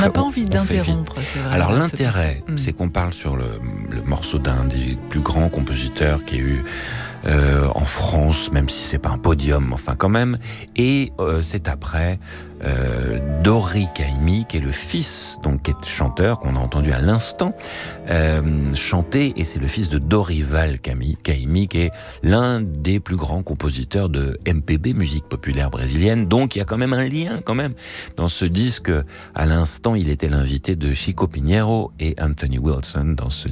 n'a pas envie d'interrompre, c'est vrai. Alors l'intérêt, c'est qu'on parle sur le morceau d'un des plus grands compositeurs qu'il y a eu en France, même si c'est pas un podium, enfin quand même. Et c'est après Dori Caymmi, qui est le fils, donc qui est chanteur, qu'on a entendu à l'instant chanter, et c'est le fils de Dorival Caymmi, qui est l'un des plus grands compositeurs de MPB, musique populaire brésilienne. Donc il y a quand même un lien, quand même, dans ce disque. À l'instant, il était l'invité de Chico Pinheiro et Anthony Wilson dans ce